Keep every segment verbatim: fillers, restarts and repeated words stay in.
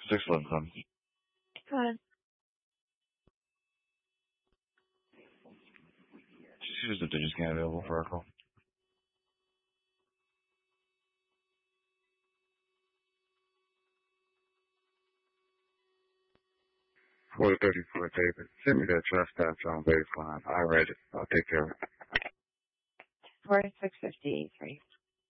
six eleven seven. Go ahead. She's the digit scan available for our call. four thirty-four, David. Send me that trespass on baseline. I read it. I'll take care of it. forty-six fifty-three.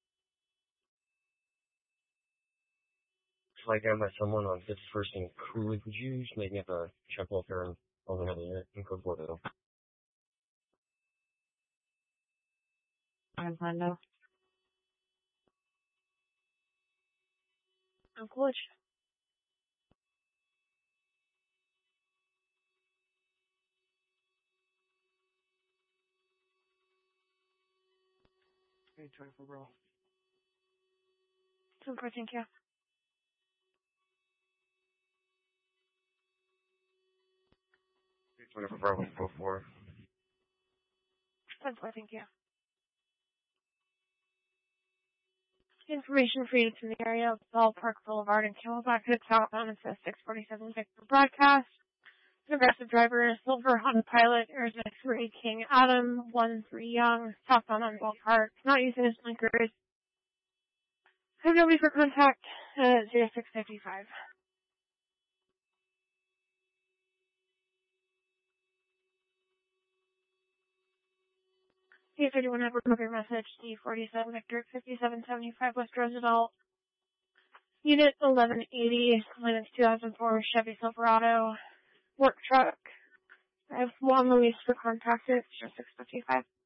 If I got by someone on fifty-first and Coolidge, would you just make me have a check welfare and over another unit in code four though? I'm Lando. I'm Coolidge. Hey, twenty-four, bro. ten four, thank you. Hey, twenty-four, Bravo, four four. ten four, thank you. Information for you from the area of Ballpark Boulevard and Camelback to southbound. It says six forty-seven Victor broadcast. An aggressive driver, silver Honda Pilot, Arizona three King Adam, one three Young, southbound on Ballpark, not using his blinkers. I have nobody for contact, uh, zero six fifty-five. C thirty-one Edward Booker message, D forty-seven Victor, fifty-seven seventy-five West Roosevelt. Unit eleven eighty, Linux two thousand four Chevy Silverado, work truck. I have one Luis for contact, zero six fifty-five.